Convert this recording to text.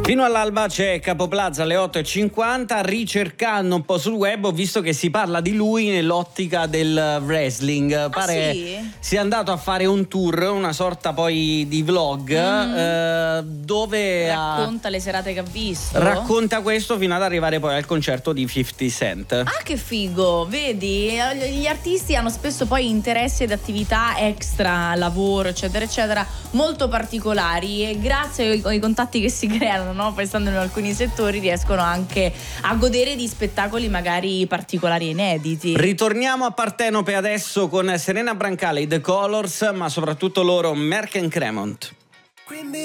Fino all'alba c'è Capo Plaza alle 8:50. Ricercando un po' sul web ho visto che si parla di lui nell'ottica del wrestling. Pare sì? sia andato a fare un tour, una sorta poi di vlog, dove Racconta le serate che ha visto. racconta questo fino ad arrivare poi al concerto di 50 Cent. Ah, che figo, vedi? Gli artisti hanno spesso poi interessi ed attività extra, lavoro, eccetera, eccetera, molto particolari, e grazie ai contatti che si creano, no? Poi stando in alcuni settori riescono anche a godere di spettacoli magari particolari e inediti. Ritorniamo a Partenope adesso con Serena Brancale, The Colors, ma soprattutto loro Merck and Cremont. Quindi